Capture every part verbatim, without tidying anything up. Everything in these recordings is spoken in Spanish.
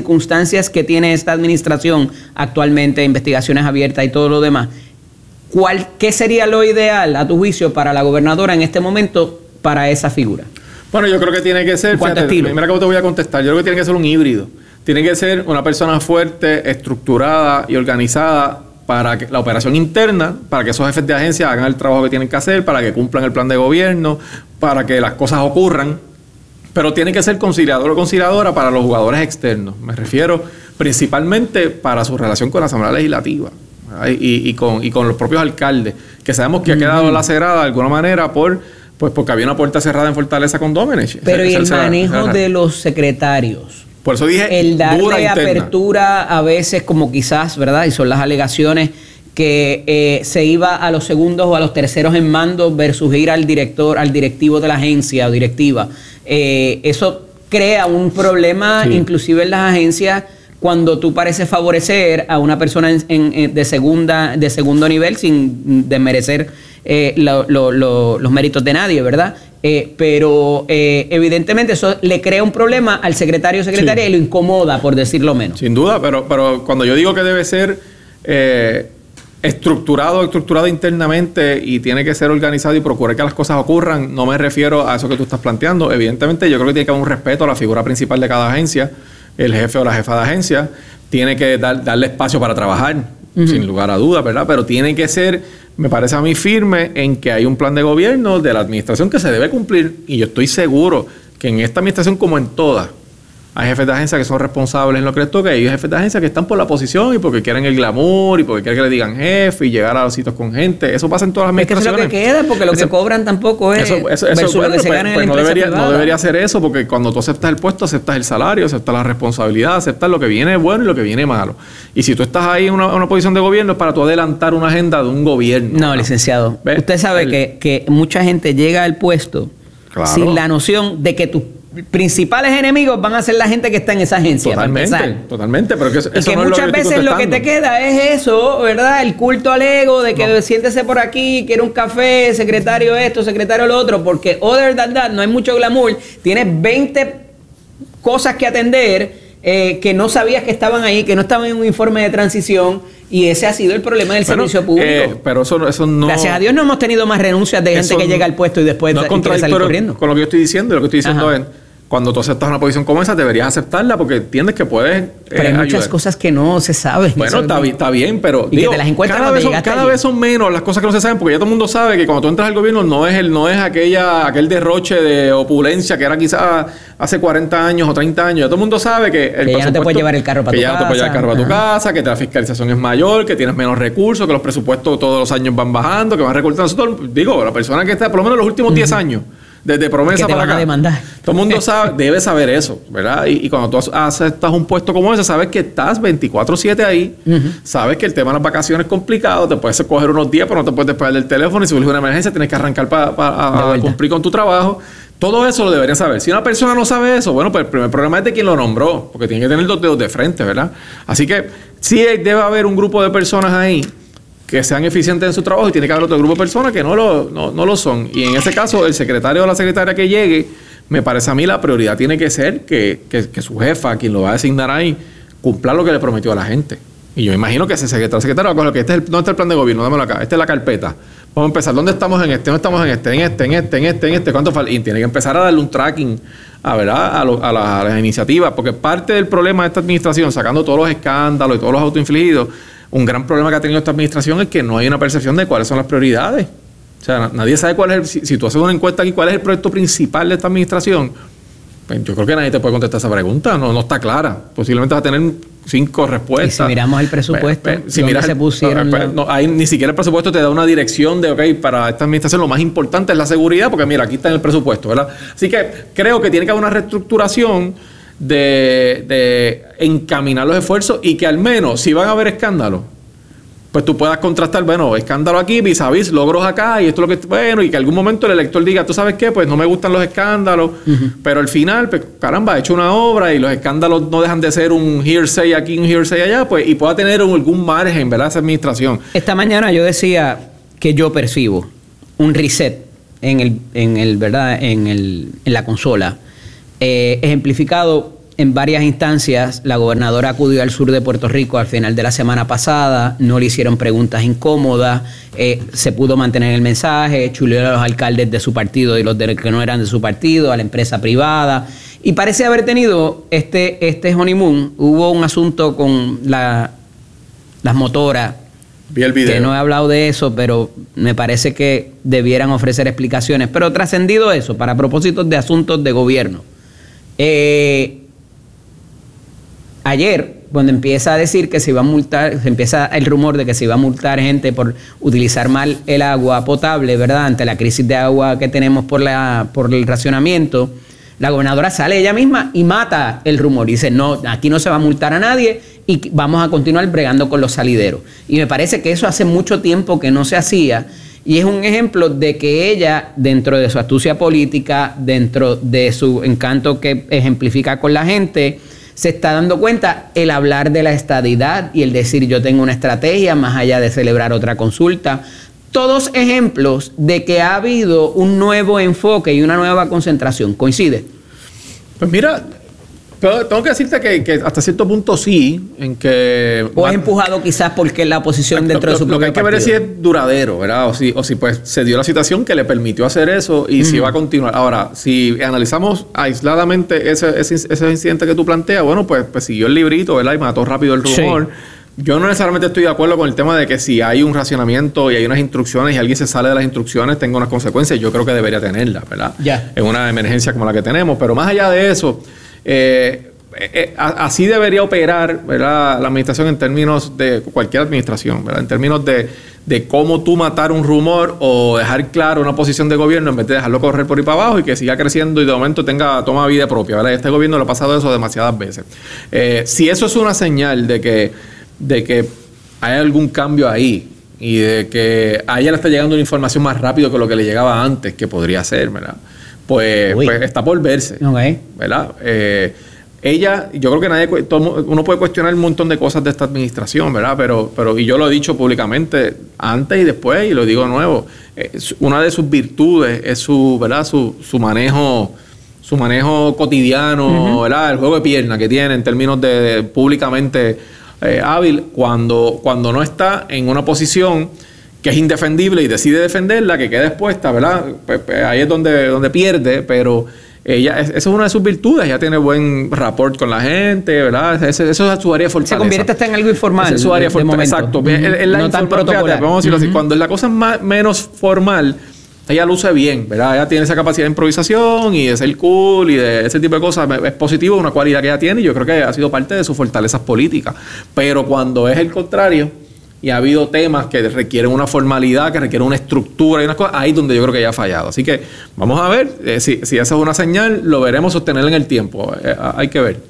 circunstancias que tiene esta administración actualmente, investigaciones abiertas y todo lo demás, ¿cuál, ¿qué sería lo ideal, a tu juicio, para la gobernadora en este momento para esa figura? Bueno, yo creo que tiene que ser, fíjate, mira cómo te voy a contestar, yo creo que tiene que ser un híbrido. Tiene que ser una persona fuerte, estructurada y organizada para que la operación interna, para que esos jefes de agencia hagan el trabajo que tienen que hacer, para que cumplan el plan de gobierno, para que las cosas ocurran. Pero tiene que ser conciliador o conciliadora para los jugadores externos. Me refiero principalmente para su relación con la Asamblea Legislativa y, y, con, y con los propios alcaldes, que sabemos que ha quedado uh-huh. lacerada de alguna manera por, pues porque había una puerta cerrada en Fortaleza con Domenech. Pero ¿y el manejo de los secretarios? Por eso dije, el darle dura apertura a veces, como quizás, ¿verdad? Y son las alegaciones que eh, se iba a los segundos o a los terceros en mando versus ir al director, al directivo de la agencia o directiva. Eh, eso crea un problema, sí. inclusive en las agencias, cuando tú pareces favorecer a una persona en, en, de segunda, de segundo nivel sin desmerecer eh, lo, lo, lo, los méritos de nadie, ¿verdad? Eh, pero eh, evidentemente eso le crea un problema al secretario o secretaria sí. y lo incomoda, por decirlo menos. Sin duda, pero, pero cuando yo digo que debe ser eh, estructurado, estructurado internamente y tiene que ser organizado y procurar que las cosas ocurran, no me refiero a eso que tú estás planteando. Evidentemente yo creo que tiene que haber un respeto a la figura principal de cada agencia, el jefe o la jefa de agencia, tiene que dar, darle espacio para trabajar, uh-huh. sin lugar a dudas, ¿verdad? Pero tiene que ser, me parece a mí, firme en que hay un plan de gobierno de la administración que se debe cumplir. Y yo estoy seguro que en esta administración, como en todas, hay jefes de agencia que son responsables en lo que les toca y hay jefes de agencia que están por la posición y porque quieren el glamour y porque quieren que le digan jefe y llegar a los sitios con gente. Eso pasa en todas las administraciones. Es que eso es lo que queda, porque lo eso, que cobran tampoco es eso, eso, eso, bueno, lo que se gana pues, en la pues no debería, no debería hacer eso, porque cuando tú aceptas el puesto, aceptas el salario, aceptas la responsabilidad, aceptas lo que viene bueno y lo que viene malo. Y si tú estás ahí en una, una posición de gobierno, es para tú adelantar una agenda de un gobierno. No, ¿no? Licenciado. ¿Ves? Usted sabe el, que, que mucha gente llega al puesto claro. sin la noción de que tú principales enemigos van a ser la gente que está en esa agencia. Totalmente, totalmente, pero que eso, y eso que no muchas es lo que veces lo que te queda es eso, ¿verdad? El culto al ego de que no. siéntese por aquí, quiere un café, secretario esto, secretario lo otro, porque other than that no hay mucho glamour, tienes veinte cosas que atender eh, que no sabías que estaban ahí, que no estaban en un informe de transición. Y ese ha sido el problema del bueno, servicio público. Eh, pero eso, eso no... Gracias a Dios no hemos tenido más renuncias de gente que llega al puesto y después no es quiere salir corriendo. Con lo que yo estoy diciendo, lo que estoy diciendo Ajá. es, cuando tú aceptas una posición como esa, deberías aceptarla porque entiendes que puedes eh, Pero hay muchas ayudar. cosas que no se saben. Bueno, está, está bien, pero y digo, que te las encuentras cada, vez son, cada vez son menos las cosas que no se saben, porque ya todo el mundo sabe que cuando tú entras al gobierno no es el no es aquella aquel derroche de opulencia que era quizás hace cuarenta años o treinta años. Ya todo el mundo sabe que el que ya no te puedes llevar el carro para tu casa. Que ya no te puedes llevar el carro para tu casa, que la fiscalización es mayor, que tienes menos recursos, que los presupuestos todos los años van bajando, que van recortando. Nosotros, digo, la persona que está por lo menos los últimos diez uh-huh. años, desde promesa para acá. Todo el mundo sabe, debe saber eso, ¿verdad? Y, y cuando tú aceptas un puesto como ese, sabes que estás veinticuatro siete ahí, uh-huh. sabes que el tema de las vacaciones es complicado, te puedes coger unos días, pero no te puedes despegar del teléfono y si surge una emergencia tienes que arrancar para pa, cumplir con tu trabajo. Todo eso lo deberían saber. Si una persona no sabe eso, bueno, pues el primer problema es de quien lo nombró, porque tiene que tener dos dedos de frente, ¿verdad? Así que sí debe haber un grupo de personas ahí que sean eficientes en su trabajo y tiene que haber otro grupo de personas que no lo, no, no lo son. Y en ese caso, el secretario o la secretaria que llegue, me parece a mí la prioridad tiene que ser que, que, que su jefa, quien lo va a designar ahí, cumpla lo que le prometió a la gente. Y yo imagino que ese secretario, secretario va a coger que este es el, ¿dónde está el plan de gobierno? Dámelo acá. Esta es la carpeta. Vamos a empezar. ¿Dónde estamos en este? ¿Dónde estamos en este? En este, en este, en este, en este. ¿Cuánto falta? Y tiene que empezar a darle un tracking a, ¿verdad? A, lo, a, la, a las iniciativas. Porque parte del problema de esta administración, sacando todos los escándalos y todos los autoinfligidos, un gran problema que ha tenido esta administración es que no hay una percepción de cuáles son las prioridades. O sea, nadie sabe cuál es el... Si, si tú haces una encuesta aquí, ¿cuál es el proyecto principal de esta administración? Pues yo creo que nadie te puede contestar esa pregunta. No, no está clara. Posiblemente vas a tener cinco respuestas. Y si miramos el presupuesto, pe, pe, si miras se el, pusieron... Pe, no, hay, ni siquiera el presupuesto te da una dirección de, ok, para esta administración lo más importante es la seguridad, porque mira, aquí está en el presupuesto, ¿verdad? Así que creo que tiene que haber una reestructuración de, de encaminar los esfuerzos y que al menos, si van a haber escándalos, pues tú puedas contrastar, bueno, escándalo aquí, vis a vis, logros acá, y esto es lo que... Bueno, y que algún momento el elector diga, ¿tú sabes qué? Pues no me gustan los escándalos, uh-huh. pero al final, pues caramba, he hecho una obra y los escándalos no dejan de ser un hearsay aquí, un hearsay allá, pues, y pueda tener un, algún margen, ¿verdad? Esa administración. Esta mañana yo decía que yo percibo un reset en el, en el ¿verdad? En el, en la consola, eh, ejemplificado en varias instancias la gobernadora acudió al sur de Puerto Rico al final de la semana pasada, no le hicieron preguntas incómodas, eh, se pudo mantener el mensaje, chuleó a los alcaldes de su partido y los de que no eran de su partido, a la empresa privada, y parece haber tenido este, este honeymoon. Hubo un asunto con la, las motoras. Vi el video. Que no he hablado de eso, pero me parece que debieran ofrecer explicaciones. Pero trascendido eso, para propósitos de asuntos de gobierno. Eh, ayer, cuando empieza a decir que se iba a multar, se empieza el rumor de que se iba a multar gente por utilizar mal el agua potable, ¿verdad? Ante la crisis de agua que tenemos por, la, por el racionamiento, la gobernadora sale ella misma y mata el rumor. Y dice, no, aquí no se va a multar a nadie y vamos a continuar bregando con los salideros. Y me parece que eso hace mucho tiempo que no se hacía. Y es un ejemplo de que ella, dentro de su astucia política, dentro de su encanto que ejemplifica con la gente, se está dando cuenta el hablar de la estadidad y el decir yo tengo una estrategia más allá de celebrar otra consulta. Todos ejemplos de que ha habido un nuevo enfoque y una nueva concentración. ¿Coincide? Pues mira, pero tengo que decirte que, que hasta cierto punto sí, en que... O es empujado quizás porque la oposición dentro lo, de su propio Lo que hay que partido. ver es si es duradero, ¿verdad? O si, o si pues se dio la situación que le permitió hacer eso y mm. si va a continuar. Ahora, si analizamos aisladamente ese, ese, ese incidente que tú planteas, bueno, pues, pues siguió el librito, ¿verdad? Y mató rápido el rumor. Sí. Yo no necesariamente estoy de acuerdo con el tema de que si hay un racionamiento y hay unas instrucciones y alguien se sale de las instrucciones tenga unas consecuencias. Yo creo que debería tenerlas, ¿verdad? Ya. En una emergencia como la que tenemos. Pero más allá de eso, eh, eh, así debería operar, ¿verdad?, la administración en términos de cualquier administración, ¿verdad? En términos de, de cómo tú matar un rumor o dejar claro una posición de gobierno en vez de dejarlo correr por ahí para abajo y que siga creciendo y de momento tenga toma vida propia, ¿verdad? Este gobierno le ha pasado eso demasiadas veces. Eh, si eso es una señal de que de que hay algún cambio ahí y de que a ella le está llegando una información más rápido que lo que le llegaba antes, que podría ser, ¿verdad? Pues, pues está por verse, okay. ¿verdad? Eh, ella, yo creo que nadie, todo, uno puede cuestionar un montón de cosas de esta administración, ¿verdad? Pero, pero y yo lo he dicho públicamente antes y después y lo digo de nuevo, eh, una de sus virtudes es su, ¿verdad? Su, su manejo... su manejo cotidiano, uh-huh. ¿verdad? El juego de pierna que tiene en términos de, de públicamente... Eh, hábil cuando, cuando no está en una posición que es indefendible y decide defenderla, que queda expuesta, ¿verdad? Pues, pues ahí es donde, donde pierde, pero ella, esa es una de sus virtudes, ella tiene buen rapport con la gente, ¿verdad? Eso, eso es su área de fortaleza. Se convierte hasta en algo informal. Esa es su área de fortaleza. Exacto. Uh-huh. Es, es la no tan protocolar. Vamos a decirlo uh-huh. así. Cuando la cosa es más, menos formal, ella luce bien, ¿verdad? Ella tiene esa capacidad de improvisación y de ser cool y de ese tipo de cosas. Es positivo, una cualidad que ella tiene y yo creo que ha sido parte de sus fortalezas políticas. Pero cuando es el contrario y ha habido temas que requieren una formalidad, que requieren una estructura y unas cosas, ahí es donde yo creo que ella ha fallado. Así que vamos a ver eh, si, si esa es una señal, lo veremos sostener en el tiempo. Eh, hay que ver.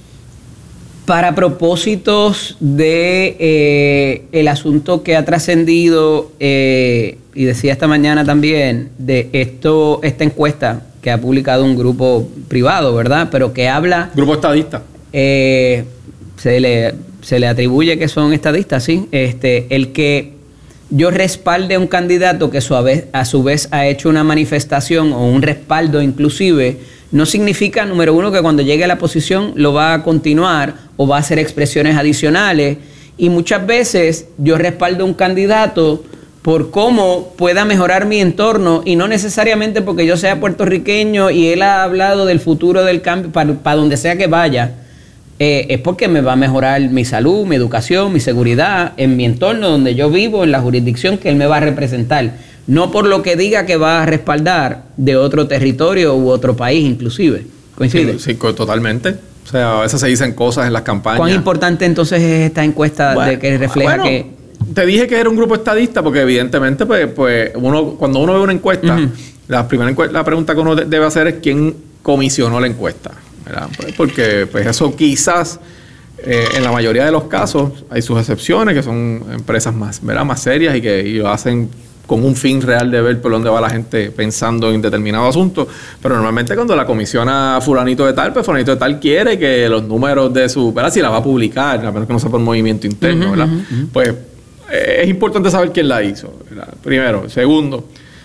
Para propósitos de eh, el asunto que ha trascendido, eh, y decía esta mañana también, de esto esta encuesta que ha publicado un grupo privado, ¿verdad? Pero que habla... Grupo estadista. Eh, se le, se le atribuye que son estadistas, sí. Este, el que yo respalde a un candidato que su vez, a su vez ha hecho una manifestación o un respaldo inclusive... no significa, número uno, que cuando llegue a la posición lo va a continuar o va a hacer expresiones adicionales. Y muchas veces yo respaldo a un candidato por cómo pueda mejorar mi entorno y no necesariamente porque yo sea puertorriqueño y él ha hablado del futuro del cambio para, para donde sea que vaya. Eh, es porque me va a mejorar mi salud, mi educación, mi seguridad en mi entorno donde yo vivo, en la jurisdicción que él me va a representar. No por lo que diga que va a respaldar de otro territorio u otro país, inclusive. ¿Coincide? Sí, sí, totalmente. O sea, a veces se dicen cosas en las campañas. ¿Cuán importante entonces es esta encuesta bueno, de que refleja bueno, que...? Te dije que era un grupo estadista porque evidentemente pues, pues uno cuando uno ve una encuesta, uh-huh. la primera encuesta, la pregunta que uno de, debe hacer es quién comisionó la encuesta, ¿verdad? Pues porque pues eso quizás... Eh, en la mayoría de los casos hay sus excepciones que son empresas más, ¿verdad?, más serias y que y lo hacen con un fin real de ver por dónde va la gente pensando en determinado asunto, pero normalmente cuando la comisiona fulanito de tal, pues fulanito de tal quiere que los números de su, ¿verdad?, si la va a publicar, a menos que no sea por movimiento interno, uh-huh, ¿verdad? Uh-huh. Pues eh, es importante saber quién la hizo, ¿verdad? Primero. Segundo,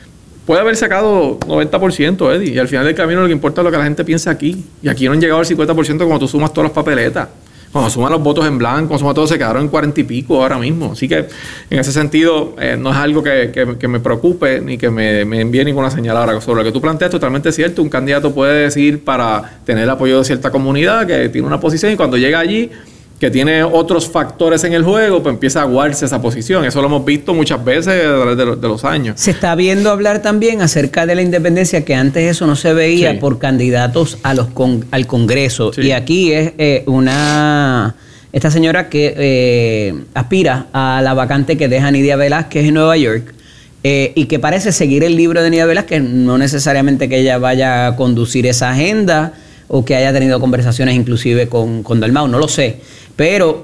puede haber sacado noventa por ciento, Eddie, y al final del camino lo que importa es lo que la gente piensa aquí. Y aquí no han llegado al cincuenta por ciento cuando tú sumas todas las papeletas. Cuando suman los votos en blanco, cuando suman todo, se quedaron en cuarenta y pico ahora mismo. Así que, en ese sentido, eh, no es algo que, que, que me preocupe ni que me, me envíe ninguna señal ahora. Sobre lo que tú planteas, totalmente cierto. Un candidato puede decir para tener el apoyo de cierta comunidad que tiene una posición y cuando llega allí, que tiene otros factores en el juego, pues empieza a aguarse esa posición. Eso lo hemos visto muchas veces a través de, de los años. Se está viendo hablar también acerca de la independencia, que antes eso no se veía, sí, por candidatos a los con, al Congreso. Sí. Y aquí es eh, una... Esta señora que eh, aspira a la vacante que deja Nidia Velázquez en Nueva York, eh, y que parece seguir el libro de Nidia Velázquez, no necesariamente que ella vaya a conducir esa agenda o que haya tenido conversaciones inclusive con, con Dalmau, no lo sé. Pero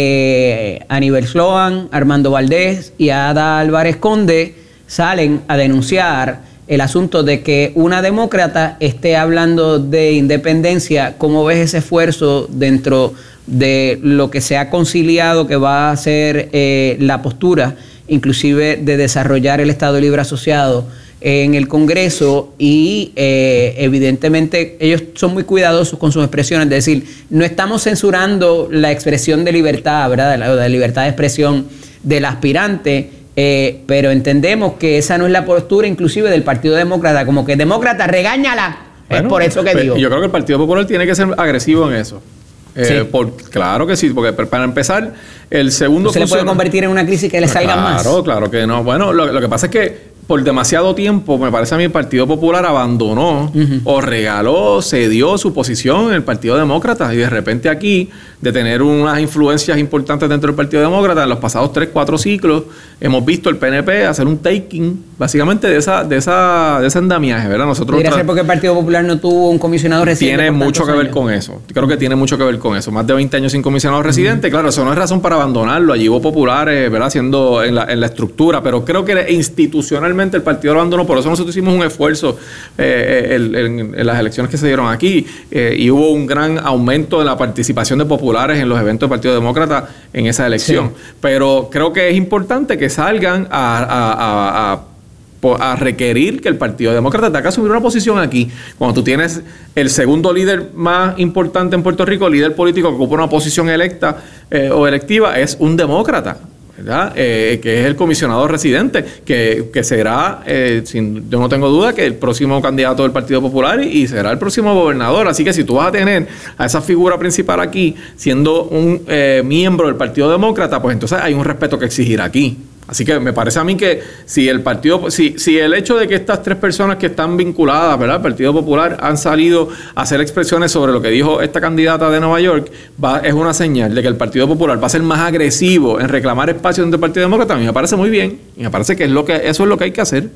eh, Aníbal Sloan, Armando Valdés y Ada Álvarez Conde salen a denunciar el asunto de que una demócrata esté hablando de independencia. ¿Cómo ves ese esfuerzo dentro de lo que se ha conciliado que va a ser eh, la postura, inclusive de desarrollar el Estado Libre Asociado en el Congreso? Y eh, evidentemente ellos son muy cuidadosos con sus expresiones, de decir, no estamos censurando la expresión de libertad, ¿verdad?, de la libertad de expresión del aspirante, eh, pero entendemos que esa no es la postura inclusive del Partido Demócrata, como que demócrata, regáñala. Bueno, es por eso que digo. Yo creo que el Partido Popular tiene que ser agresivo en eso. Eh, sí. por, claro que sí, porque para empezar, el segundo... ¿Se le puede convertir en una crisis que le salga claro, más? Claro, claro que no. Bueno, lo, lo que pasa es que por demasiado tiempo, me parece a mí, el Partido Popular abandonó uh-huh. o regaló, cedió su posición en el Partido Demócrata. Y de repente aquí, de tener unas influencias importantes dentro del Partido Demócrata, en los pasados tres, cuatro ciclos, hemos visto el P N P hacer un taking, básicamente, de esa de esa de ese andamiaje, ¿verdad? Nosotros ¿Podría ser porque el Partido Popular no tuvo un comisionado residente? Tiene mucho que ver años? con eso. Creo que tiene mucho que ver con eso. Más de veinte años sin comisionado uh-huh. residente. Claro, eso no es razón para abandonarlo. Allí hubo populares, ¿verdad?, haciendo en la, en la estructura. Pero creo que institucionalmente el partido lo abandonó, por eso nosotros hicimos un esfuerzo eh, en, en, en las elecciones que se dieron aquí eh, y hubo un gran aumento de la participación de populares en los eventos del Partido Demócrata en esa elección. Sí. Pero creo que es importante que salgan a, a, a, a, a requerir que el Partido Demócrata tenga que asumir una posición aquí. Cuando tú tienes el segundo líder más importante en Puerto Rico, el líder político que ocupa una posición electa eh, o electiva, es un demócrata, ¿verdad? Eh, que es el comisionado residente, que, que será, eh, sin, yo no tengo duda, que el próximo candidato del Partido Popular y, y será el próximo gobernador. Así que si tú vas a tener a esa figura principal aquí, siendo un eh, miembro del Partido Demócrata, pues entonces hay un respeto que exigir aquí. Así que me parece a mí que si el partido, si, si el hecho de que estas tres personas que están vinculadas, ¿verdad?, al Partido Popular han salido a hacer expresiones sobre lo que dijo esta candidata de Nueva York, va, es una señal de que el Partido Popular va a ser más agresivo en reclamar espacio dentro del Partido Demócrata. A mí me parece muy bien y me parece que, es lo que eso es lo que hay que hacer.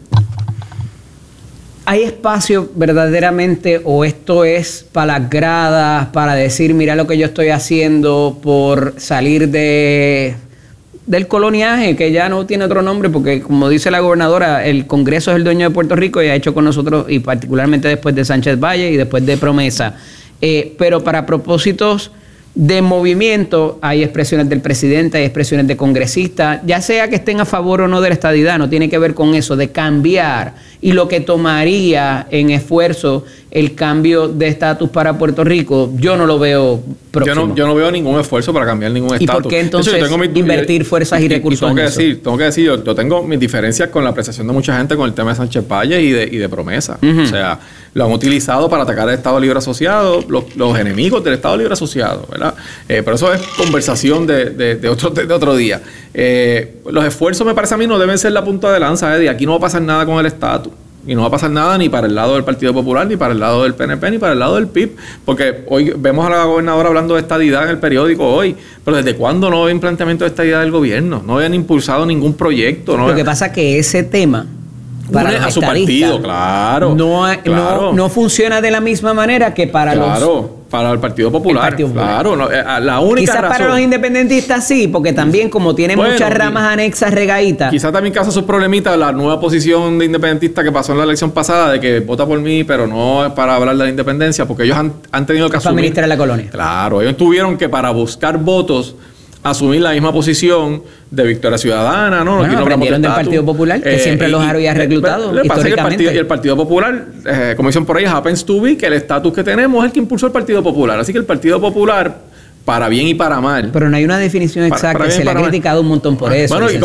¿Hay espacio verdaderamente o esto es para las gradas, para decir, mira lo que yo estoy haciendo por salir de... del coloniaje, que ya no tiene otro nombre, porque como dice la gobernadora, el Congreso es el dueño de Puerto Rico y ha hecho con nosotros, y particularmente después de Sánchez Valle y después de Promesa? Eh, pero para propósitos de movimiento hay expresiones del presidente, hay expresiones de congresistas, ya sea que estén a favor o no de la estadidad, no tiene que ver con eso, de cambiar, y lo que tomaría en esfuerzo el cambio de estatus para Puerto Rico, yo no lo veo próximo. Yo no, yo no veo ningún esfuerzo para cambiar ningún estatus. ¿Y por qué entonces hecho, mi, invertir fuerzas y, y recursos y tengo en que eso? Decir, tengo que decir, yo, yo tengo mis diferencias con la apreciación de mucha gente con el tema de Sánchez Valle y de, y de Promesa. Uh-huh. O sea, lo han utilizado para atacar al Estado Libre Asociado, los, los enemigos del Estado Libre Asociado, ¿verdad? Eh, pero eso es conversación de, de, de, otro, de, de otro día. Eh, los esfuerzos, me parece a mí, no deben ser la punta de lanza, Eddie. Aquí no va a pasar nada con el estatus. Y no va a pasar nada ni para el lado del Partido Popular, ni para el lado del P N P, ni para el lado del P I B. Porque hoy vemos a la gobernadora hablando de estadidad en el periódico hoy. Pero ¿desde cuándo no ven planteamiento de estadidad del gobierno? No habían impulsado ningún proyecto. No Lo que pasa es que ese tema... para a su partido, claro no, claro. no no funciona de la misma manera que para claro, los para el Partido Popular, el Partido Popular. Claro, no, la única quizás razón, para los independentistas sí, porque también como tiene bueno, muchas ramas anexas regaditas, quizás también causa sus problemitas la nueva posición de independentista que pasó en la elección pasada, de que vota por mí pero no es para hablar de la independencia, porque ellos han, han tenido que asumir, administrar la colonia. Claro, ellos tuvieron que, para buscar votos, asumir la misma posición de Victoria Ciudadana, ¿no? Bueno, aprendieron del Partido Popular, que eh, siempre los había reclutado le, le históricamente. El partido, y el Partido Popular, eh, como dicen por ahí, happens to be, que el estatus que tenemos es el que impulsó el Partido Popular. Así que el Partido Popular, para bien y para mal. Pero no hay una definición exacta, para, para se le ha criticado mal. un montón por eso. Bueno,